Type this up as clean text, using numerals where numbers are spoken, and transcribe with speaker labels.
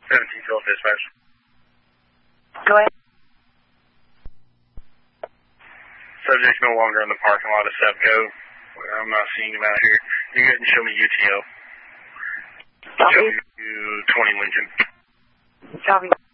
Speaker 1: 17 Philip Dispatch.
Speaker 2: Go ahead.
Speaker 1: Subject's no longer in the parking lot of Sepco. I'm not seeing him out here. You can show me UTO.
Speaker 2: Copy.
Speaker 1: Show me 20 Lincoln.
Speaker 2: Copy.